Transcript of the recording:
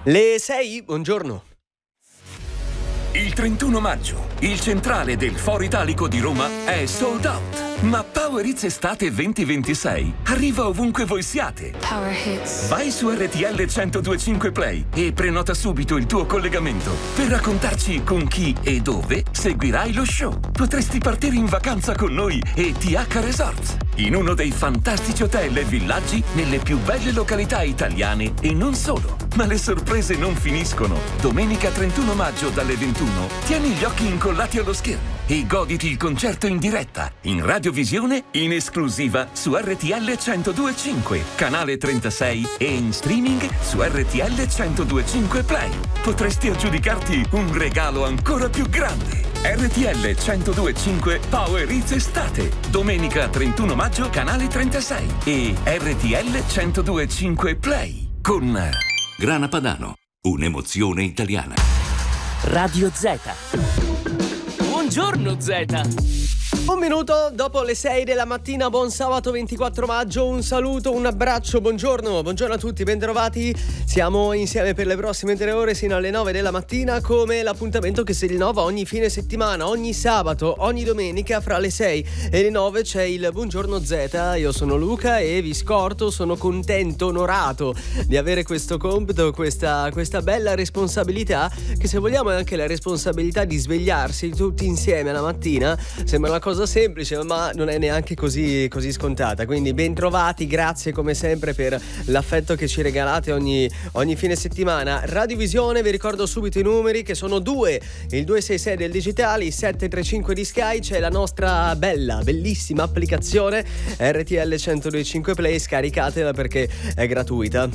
Le 6, buongiorno. Il 31 maggio, il centrale del Foro Italico di Roma è sold out. Ma Power Hits Estate 2026 arriva ovunque voi siate. Power Hits. Vai su RTL 1025 Play e prenota subito il tuo collegamento per raccontarci con chi e dove seguirai lo show. Potresti partire in vacanza con noi e TH Resorts, in uno dei fantastici hotel e villaggi nelle più belle località italiane e non solo. Ma le sorprese non finiscono. Domenica 31 maggio dalle 21 tieni gli occhi incollati allo schermo e goditi il concerto in diretta, in radiovisione, in esclusiva su RTL 1025, canale 36 e in streaming su RTL 1025 Play. Potresti aggiudicarti un regalo ancora più grande. RTL 1025 Power Hits Estate, domenica 31 maggio, canale 36 e RTL 1025 Play con Grana Padano, un'emozione italiana. Radio Z. Buongiorno Z. Un minuto dopo le 6 della mattina, buon sabato 24 maggio, un saluto, un abbraccio, buongiorno a tutti, bentrovati. Siamo insieme per le prossime 3 ore sino alle 9 della mattina, come l'appuntamento che si rinnova ogni fine settimana, ogni sabato, ogni domenica fra le 6 e le 9 c'è il Buongiorno Z. Io sono Luca e vi scorto, sono contento, onorato di avere questo compito, questa bella responsabilità, che se vogliamo è anche la responsabilità di svegliarsi tutti insieme la mattina. Sembra una cosa semplice, ma non è neanche così scontata. Quindi ben trovati, grazie come sempre per l'affetto che ci regalate ogni fine settimana. Radiovisione, vi ricordo subito i numeri che sono 2, il 266 del digitale, il 735 di Sky, c'è la nostra bellissima applicazione RTL 1025 Play, scaricatela perché è gratuita.